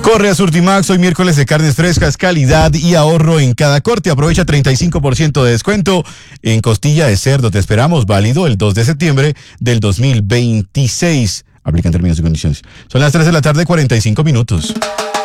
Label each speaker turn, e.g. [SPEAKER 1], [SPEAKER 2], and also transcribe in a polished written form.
[SPEAKER 1] Corre a Surtimax, hoy miércoles de carnes frescas, calidad y ahorro en cada corte. Aprovecha 35% de descuento en costilla de cerdo. Te esperamos, válido el 2 de septiembre del 2026. Aplican términos y condiciones. Son las 3 de la tarde, 45 minutos.